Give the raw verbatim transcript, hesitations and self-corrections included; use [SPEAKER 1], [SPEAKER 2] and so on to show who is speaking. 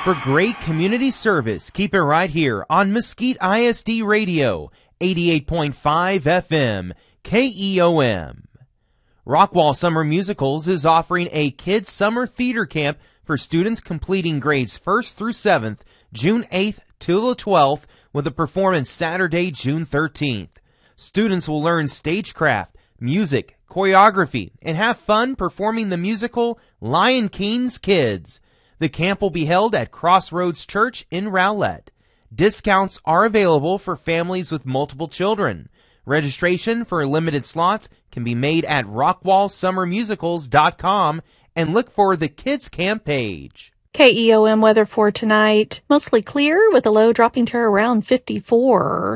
[SPEAKER 1] For great community service, keep it right here on Mesquite I S D Radio, eighty-eight point five F M, K E O M. Rockwall Summer Musicals is offering a kids' summer theater camp for students completing grades first through seventh, June eighth to the twelfth, with a performance Saturday, June thirteenth. Students will learn stagecraft, music, choreography, and have fun performing the musical Lion King's Kids. The camp will be held at Crossroads Church in Rowlett. Discounts are available for families with multiple children. Registration for limited slots can be made at rockwall summer musicals dot com and look for the Kids Camp page.
[SPEAKER 2] K E O M weather for tonight. Mostly clear with a low dropping to around fifty-four.